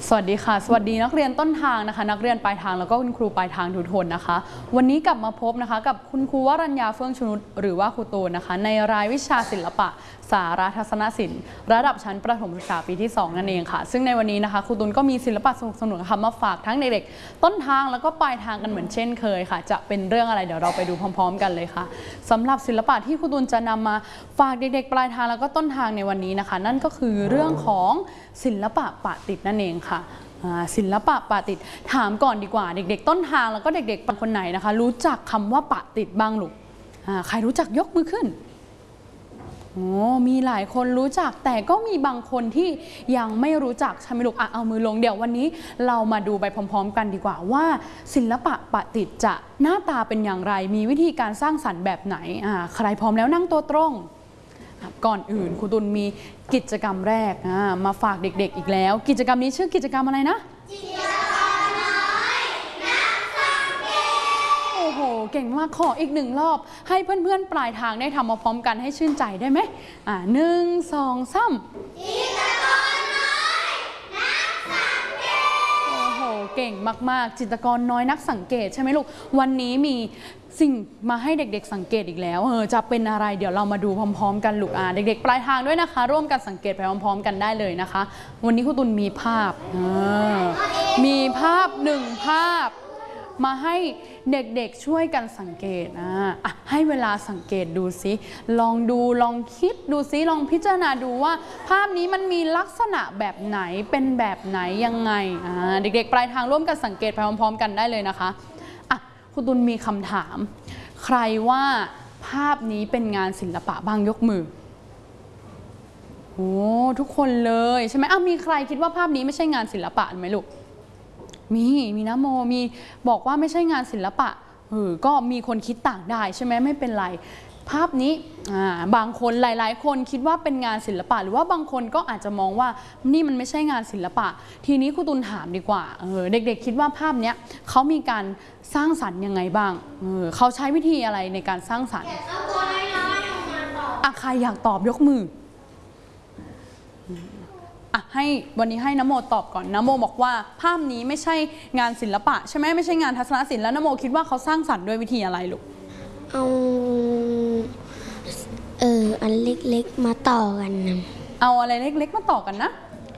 สวัสดีค่ะสวัสดีนักเรียนต้นทางนะคะนักเรียนปลายทางแล้วก็คุณครูปลายทางทุกคนนะคะวันนี้กลับมาพบนะคะกับคุณครูวรัญญาเฟื่องชนุชหรือว่าครูตูนนะคะในรายวิชาศิลปะสาราทัศนศิลป์ระดับชั้นประถมศึกษาปีที่2นั่นเองค่ะซึ่งในวันนี้นะคะครูตูนก็มีศิลปะสนุกๆค่ะมาฝากทั้งเด็กๆต้นทางแล้วก็ปลายทางกันเหมือนเช่นเคยค่ะจะเป็นเรื่องอะไรเดี๋ยวเราไปดูพร้อมๆกันเลยค่ะสำหรับศิลปะที่ครูตูนจะนำมาฝากเด็กๆปลายทางแล้วก็ต้นทางในวันนี้นะคะนั่นก็คือเรื่องของศิลปะปะติดนั่นเองค่ะศิลปะปะติดถามก่อนดีกว่าเด็กๆต้นทางแล้วก็เด็กๆคนไหนนะคะรู้จักคำว่าปะติดบ้างลูกใครรู้จักยกมือขึ้นโอ้มีหลายคนรู้จักแต่ก็มีบางคนที่ยังไม่รู้จักใช่ไหมลูกเอามือลงเดี๋ยววันนี้เรามาดูไปพร้อมๆกันดีกว่าว่าศิลปะปะติดจะหน้าตาเป็นอย่างไรมีวิธีการสร้างสรรค์แบบไหนใครพร้อมแล้วนั่งตัวตรงก่อนอื่นครูตุลมีกิจกรรมแรกมาฝากเด็กๆอีกแล้วกิจกรรมนี้ชื่อกิจกรรมอะไรนะกิจกรรมน้อยนักสังเกตโอ้โหเก่งมากขออีก1 รอบให้เพื่อนๆปลายทางได้ทำมาพร้อมกันให้ชื่นใจได้ไหม1 2 3กิจกรรมน้อยนักสังเกตโอ้โหเก่งมากๆจิตรกรน้อยนักสังเกตใช่ไหมลูกวันนี้มีสิ่งมาให้เด็กๆสังเกตอีกแล้วจะเป็นอะไรเดี๋ยวเรามาดูพร้อมๆกันลูกเด็กๆปลายทางด้วยนะคะร่วมกันสังเกตไปพร้อมๆกันได้เลยนะคะวันนี้ครูตุลมีภาพมีภาพ1 ภาพมาให้เด็กๆช่วยกันสังเกตให้เวลาสังเกตดูซิลองดูลองคิดดูซิลองพิจารณาดูว่าภาพนี้มันมีลักษณะแบบไหนเป็นแบบไหนยังไงเด็กๆปลายทางร่วมกันสังเกตไปพร้อมๆกันได้เลยนะคะครูตุลมีคำถามใครว่าภาพนี้เป็นงานศิลปะบ้างยกมือโอ้ทุกคนเลยใช่ไหมมีใครคิดว่าภาพนี้ไม่ใช่งานศิลปะไหมลูกมีนะโมมีบอกว่าไม่ใช่งานศิลปะก็มีคนคิดต่างได้ใช่ไหมไม่เป็นไรภาพนี้บางคนหลายๆคนคิดว่าเป็นงานศิลปะหรือว่าบางคนก็อาจจะมองว่านี่มันไม่ใช่งานศิลปะทีนี้ครูตุลถามดีกว่าเด็กๆคิดว่าภาพเนี้ยเขามีการสร้างสรรค์ยังไงบ้างเขาใช้วิธีอะไรในการสร้างสรรค์ใครอยากตอบยกมือให้วันนี้ให้นโมตอบก่อนนโมบอกว่าภาพนี้ไม่ใช่งานศิลปะใช่ไหมไม่ใช่งานทัศนศิลป์แล้วนโมคิดว่าเขาสร้างสรรค์ด้วยวิธีอะไรลูกอันเล็กๆมาต่อกันเอาอะไรเล็กๆมาต่อกันนะ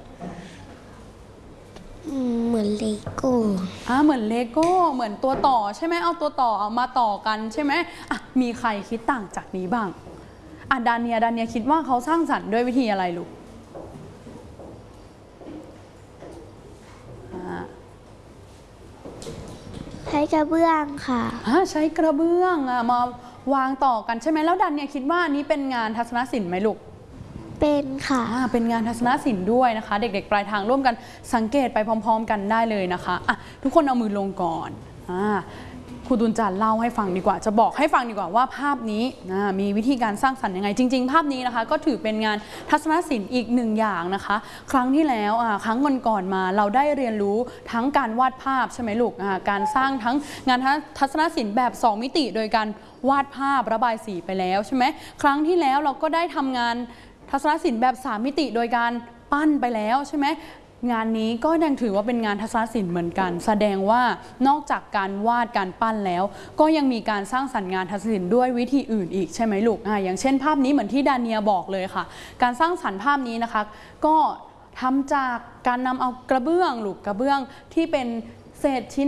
เหมือนเลโก้เหมือนเลโก้เหมือนตัวต่อใช่ไหมเอาตัวต่อเอามาต่อกันใช่ไหมมีใครคิดต่างจากนี้บ้างดาเนียคิดว่าเขาสร้างสรรค์ด้วยวิธีอะไรลูกใช้กระเบื้องค่ะใช้กระเบื้องมาวางต่อกันใช่ไหมแล้วดันเนี่ยคิดว่านี้เป็นงานทัศนศิลป์ไหมลูกเป็นค่ะเป็นงานทัศนศิลป์ด้วยนะคะเด็กๆปลายทางร่วมกันสังเกตไปพร้อมๆกันได้เลยนะคะทุกคนเอามือลงก่อนครูตุลจะเล่าให้ฟังดีกว่าจะบอกให้ฟังดีกว่าว่าภาพนี้มีวิธีการสร้างสรรค์ยังไงจริงๆภาพนี้นะคะก็ถือเป็นงานทัศนศิลป์อีก1 อย่างนะคะครั้งที่แล้วครั้งก่อนๆมาเราได้เรียนรู้ทั้งการวาดภาพใช่ไหมลูกการสร้างทั้งงานทัศนศิลป์แบบ2 มิติโดยการวาดภาพระบายสีไปแล้วใช่ไหมครั้งที่แล้วเราก็ได้ทำงานทัศนศิลป์แบบ3 มิติโดยการปั้นไปแล้วใช่ไหมงานนี้ก็ยังถือว่าเป็นงานทัศนศิลป์เหมือนกันแสดงว่านอกจากการวาดการปั้นแล้วก็ยังมีการสร้างสรรค์งานทัศนศิลป์ด้วยวิธีอื่นอีกใช่ไหมลูกอย่างเช่นภาพนี้เหมือนที่ดาเนียบอกเลยค่ะการสร้างสรรค์ภาพนี้นะคะก็ทำจากการนำเอากระเบื้องที่เป็นเศษชิ้น